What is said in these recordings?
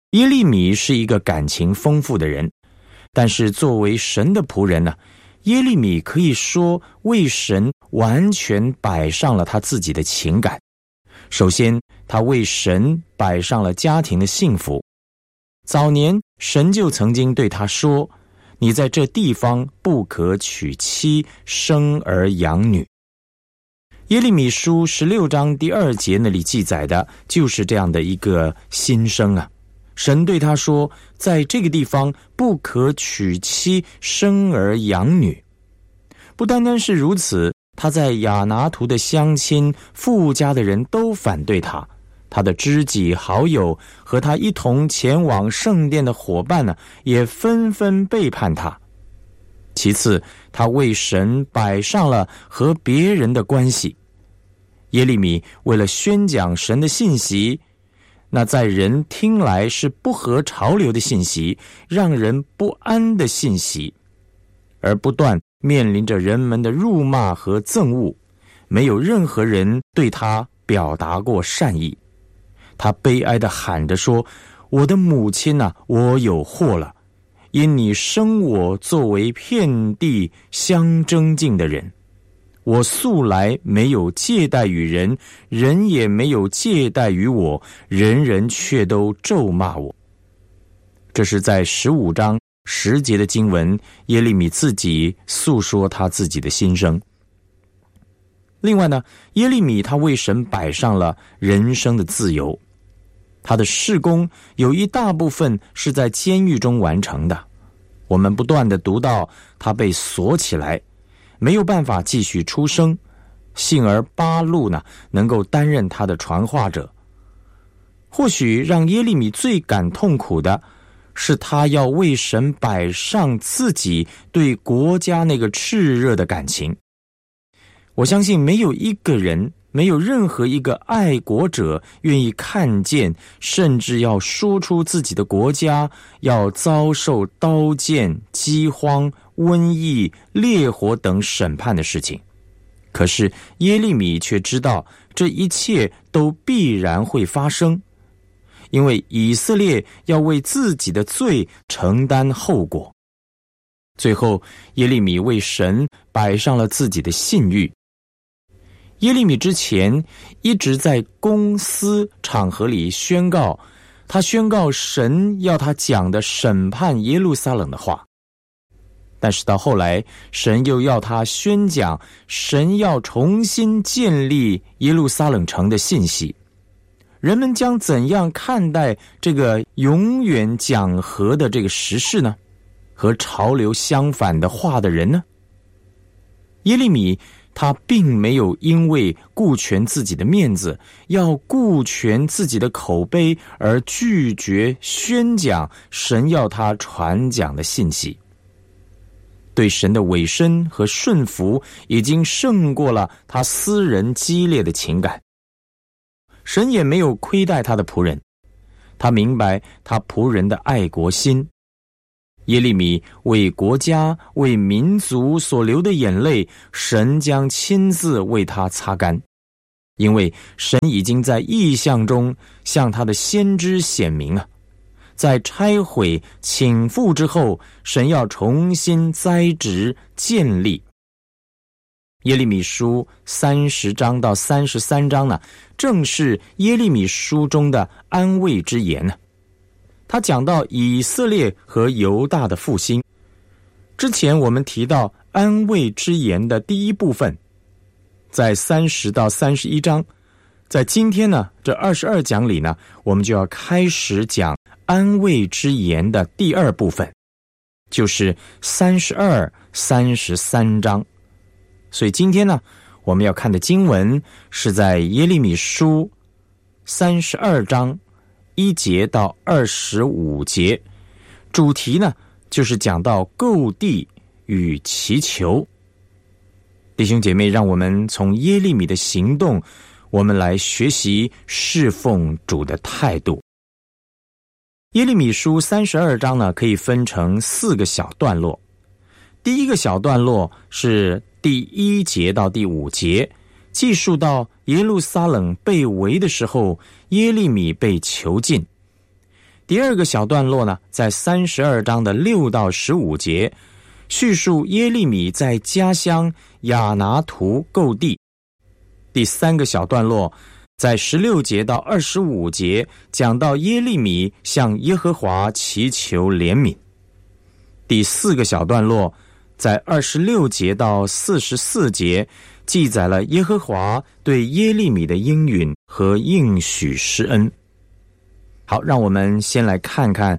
耶利米是一个感情丰富的人，但是作为神的仆人呢，耶利米可以说为神完全摆上了他自己的情感。首先，他为神摆上了家庭的幸福。早年，神就曾经对他说：“你在这地方不可娶妻，生儿养女。”耶利米书16章第2节那里记载的就是这样的一个心声啊。神对他说，在这个地方不可娶妻，生儿养女。不单单是如此，他在亚拿图的乡亲、富家的人都反对他，他的知己好友和他一同前往圣殿的伙伴呢，也纷纷背叛他。其次，他为神摆上了和别人的关系。耶利米为了宣讲神的信息，那在人听来是不合潮流的信息，让人不安的信息，而不断面临着人们的辱骂和憎恶，没有任何人对他表达过善意。他悲哀地喊着说：“我的母亲啊，我有祸了，因你生我作为遍地相争竞的人。我素来没有借贷于人，人也没有借贷于我，人人却都咒骂我。”这是在15章10节的经文，耶利米自己诉说他自己的心声。另外呢，耶利米他为神摆上了人生的自由。他的事工有一大部分是在监狱中完成的。我们不断地读到他被锁起来，没有办法继续出声，幸而巴录呢能够担任他的传话者。或许让耶利米最感痛苦的是，他要为神摆上自己对国家那个炽热的感情。我相信没有一个人，没有任何一个爱国者愿意看见，甚至要说出自己的国家要遭受刀剑、饥荒、瘟疫、烈火等审判的事情。可是耶利米却知道这一切都必然会发生，因为以色列要为自己的罪承担后果。最后，耶利米为神摆上了自己的信誉。耶利米之前一直在公私场合里宣告，他宣告神要他讲的审判耶路撒冷的话。但是到后来，神又要他宣讲神要重新建立耶路撒冷城的信息。人们将怎样看待这个永远讲和的这个时事呢？和潮流相反的话的人呢？耶利米他并没有因为顾全自己的面子，要顾全自己的口碑而拒绝宣讲神要他传讲的信息。对神的委身和顺服已经胜过了他私人激烈的情感。神也没有亏待他的仆人，他明白他仆人的爱国心。耶利米为国家、为民族所流的眼泪，神将亲自为他擦干，因为神已经在异象中向他的先知显明啊，在拆毁倾覆之后，神要重新栽植建立。耶利米书30章到33章呢，正是耶利米书中的安慰之言呢。他讲到以色列和犹大的复兴。之前我们提到安慰之言的第一部分，在30到31章。在今天呢，这22讲里呢，我们就要开始讲安慰之言的第二部分，就是32、33章。所以今天呢，我们要看的经文是在耶利米书32章1节到25节，主题呢就是讲到购地与祈求。弟兄姐妹，让我们从耶利米的行动，我们来学习侍奉主的态度。耶利米书32章呢，可以分成4个小段落。第一个小段落是第1节到第5节，记述到耶路撒冷被围的时候，耶利米被囚禁。 第二个小段落呢，在32章的6到15节，叙述耶利米在家乡亚拿图购地。第三个小段落在16节到25节，讲到耶利米向耶和华祈求怜悯。第四个小段落在26节到44节，记载了耶和华对耶利米的应允和应许施恩。好，让我们先来看看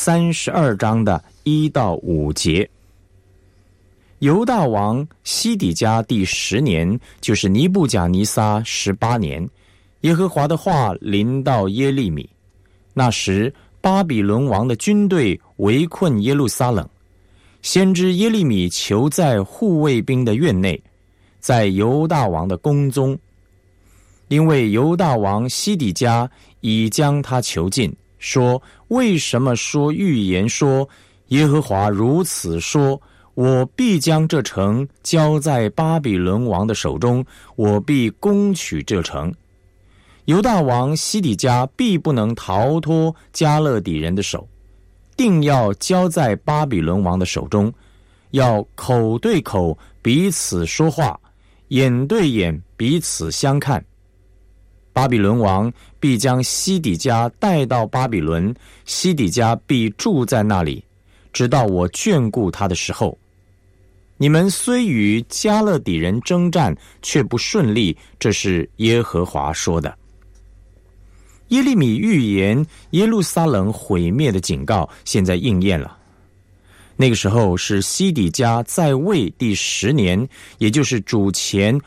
32章的1到5节。犹大王西底家第10年，就是尼布甲尼撒18年，耶和华的话临到耶利米。那时巴比伦王的军队围困耶路撒冷，先知耶利米囚在护卫兵的院内，在犹大王的宫中，因为犹大王西底家已将他囚禁，说：为什么说预言说，耶和华如此说，我必将这城交在巴比伦王的手中，我必攻取这城。犹大王西底家必不能逃脱加勒底人的手，定要交在巴比伦王的手中，要口对口彼此说话，眼对眼彼此相看。巴比伦王必将西底家带到巴比伦，西底家必住在那里，直到我眷顾他的时候。你们虽与加勒底人征战，却不顺利，这是耶和华说的。耶利米预言耶路撒冷毁灭的警告现在应验了。那个时候是西底家在位第10年，也就是主前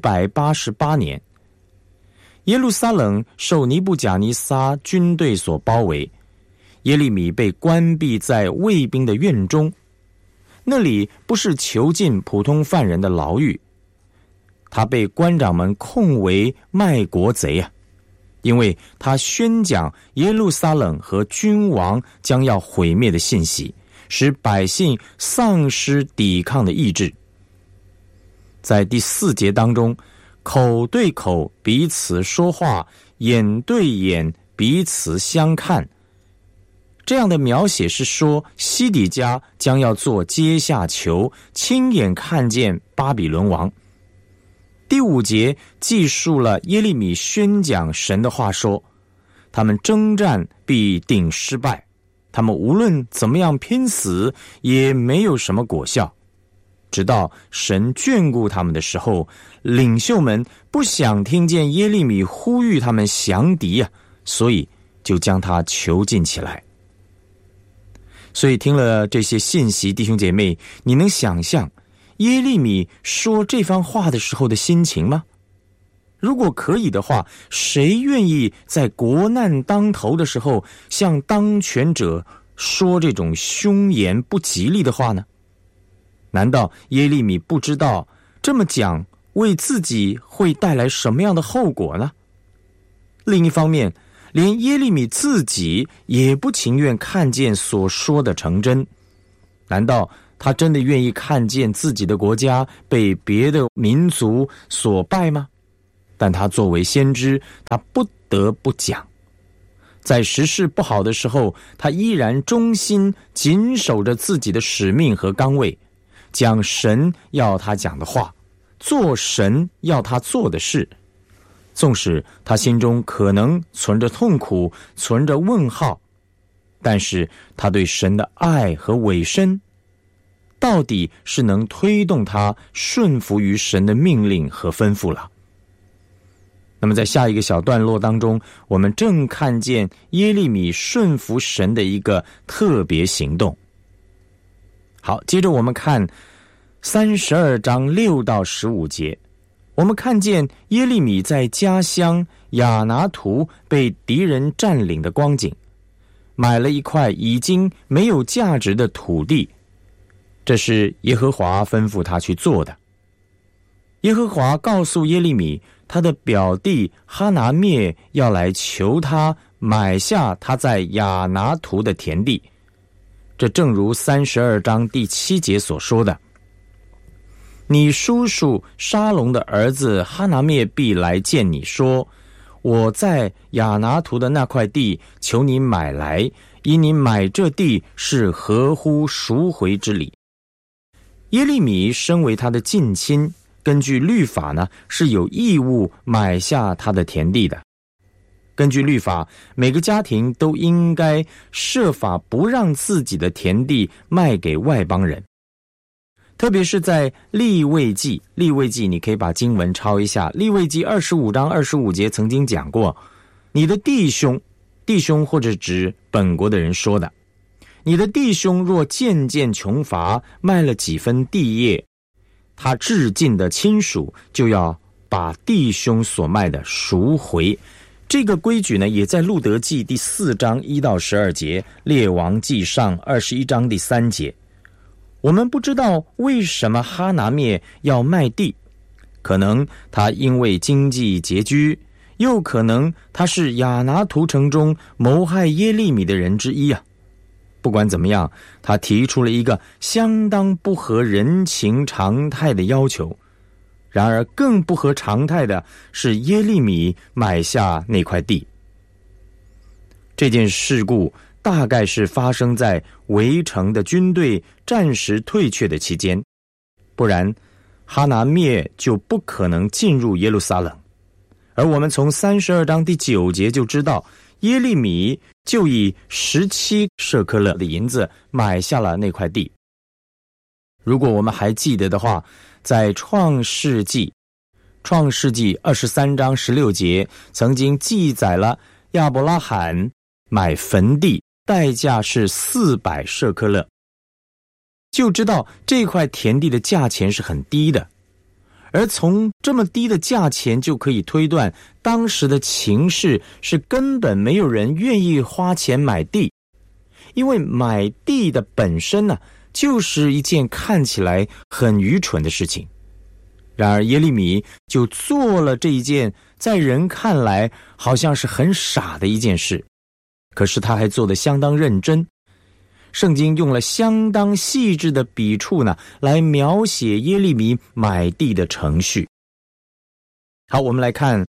588年。耶路撒冷受尼布甲尼撒军队所包围，耶利米被关闭在卫兵的院中，那里不是囚禁普通犯人的牢狱，他被官长们控为卖国贼啊，因为他宣讲耶路撒冷和君王将要毁灭的信息，使百姓丧失抵抗的意志。在第4节当中，口对口彼此说话，眼对眼彼此相看，这样的描写是说，西底家将要做阶下囚，亲眼看见巴比伦王。第5节记述了耶利米宣讲神的话，说他们征战必定失败，他们无论怎么样拼死也没有什么果效，直到神眷顾他们的时候，领袖们不想听见耶利米呼吁他们降敌啊，所以就将他囚禁起来。所以听了这些信息，弟兄姐妹，你能想象耶利米说这番话的时候的心情吗？如果可以的话，谁愿意在国难当头的时候向当权者说这种凶言不吉利的话呢？难道耶利米不知道这么讲为自己会带来什么样的后果呢？另一方面，连耶利米自己也不情愿看见所说的成真。难道他真的愿意看见自己的国家被别的民族所败吗？但他作为先知，他不得不讲。在时事不好的时候，他依然忠心谨守着自己的使命和岗位，讲神要他讲的话，做神要他做的事。纵使他心中可能存着痛苦，存着问号，但是他对神的爱和委身，到底是能推动他顺服于神的命令和吩咐了。那么在下一个小段落当中，我们正看见耶利米顺服神的一个特别行动。好，接着我们看32章6到15节，我们看见耶利米在家乡亚拿图被敌人占领的光景，买了一块已经没有价值的土地，这是耶和华吩咐他去做的。耶和华告诉耶利米，他的表弟哈拿灭要来求他买下他在亚拿图的田地，这正如32章第7节所说的，你叔叔沙龙的儿子哈拿灭必来见你，说， 我在亚拿图的那块地，求你买来，因你买这地是合乎赎回之理。耶利米身为他的近亲，根据律法呢，是有义务买下他的田地的。根据律法，每个家庭都应该设法不让自己的田地卖给外邦人。特别是在利未记你可以把经文抄一下，利未记25章25节曾经讲过，你的弟兄或者指本国的人说的，你的弟兄若渐渐穷乏，卖了几分地业，他至近的亲属就要把弟兄所卖的赎回。这个规矩呢，也在路德记第4章1到12节，列王记上21章第3节。我们不知道为什么哈拿灭要卖地，可能他因为经济拮据，又可能他是亚拿图城中谋害耶利米的人之一啊。不管怎么样，他提出了一个相当不合人情常态的要求。然而更不合常态的是耶利米买下那块地。这件事故大概是发生在围城的军队暂时退却的期间，不然哈拿灭就不可能进入耶路撒冷。而我们从32章第9节就知道，耶利米就以17舍客勒的银子买下了那块地。如果我们还记得的话，在创世纪23章16节曾经记载了亚伯拉罕买坟地代价是400舍客勒，就知道这块田地的价钱是很低的。而从这么低的价钱就可以推断，当时的情势是根本没有人愿意花钱买地，因为买地的本身呢，就是一件看起来很愚蠢的事情。然而耶利米就做了这一件在人看来好像是很傻的一件事，可是他还做得相当认真。圣经用了相当细致的笔触呢，来描写耶利米买地的程序。好，我们来看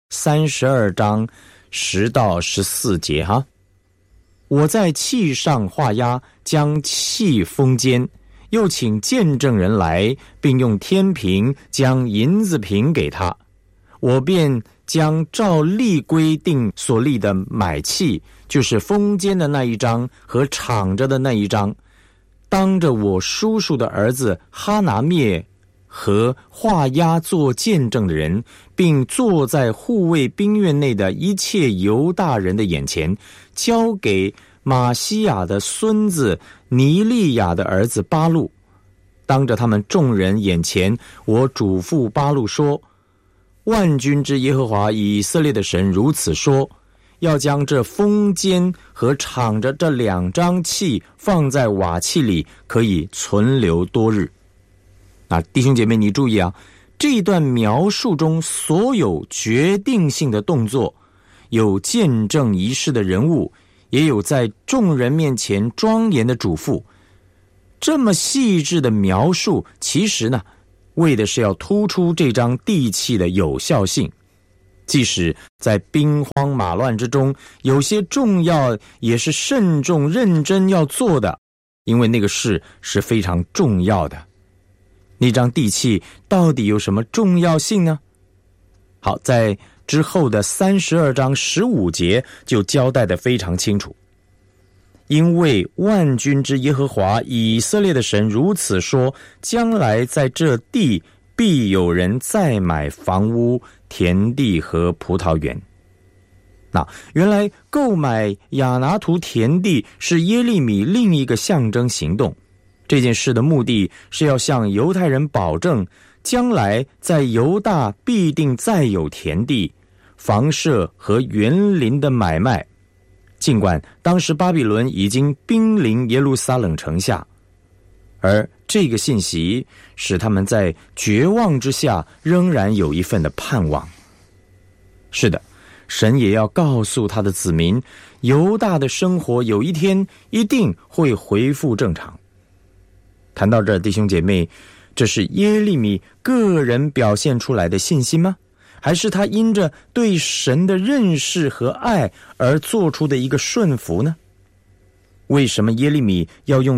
32章10到14节哈。我在器上画押，将器封缄，又请见证人来，并用天平将银子平给他。我便将照例规定所立的买契，就是封缄的那一章和敞着的那一章，当着我叔叔的儿子哈拿灭和画押做见证的人，并坐在护卫兵院内的一切犹大人的眼前，交给马西亚的孙子尼利亚的儿子巴路。当着他们众人眼前，我嘱咐巴路说，万军之耶和华以色列的神如此说，要将这封缄和敞着这2张器放在瓦器里，可以存留多日。弟兄姐妹你注意啊，这一段描述中所有决定性的动作，有见证仪式的人物，也有在众人面前庄严的嘱咐。这么细致的描述，其实呢，为的是要突出这张地契的有效性。即使在兵荒马乱之中，有些重要也是慎重认真要做的，因为那个事是非常重要的。那张地契到底有什么重要性呢？好，在之后的32章15节就交代得非常清楚。因为万军之耶和华以色列的神如此说，将来在这地必有人再买房屋、田地和葡萄园。原来购买亚拿图田地是耶利米另一个象征行动。这件事的目的是要向犹太人保证，将来在犹大必定再有田地、房舍和园林的买卖。尽管当时巴比伦已经兵临耶路撒冷城下，而这个信息使他们在绝望之下仍然有一份的盼望。是的，神也要告诉他的子民，犹大的生活有一天一定会恢复正常。谈到这儿，弟兄姐妹，这是耶利米个人表现出来的信心吗？ 还是他因着对神的认识和爱而做出的一个顺服呢？为什么耶利米要用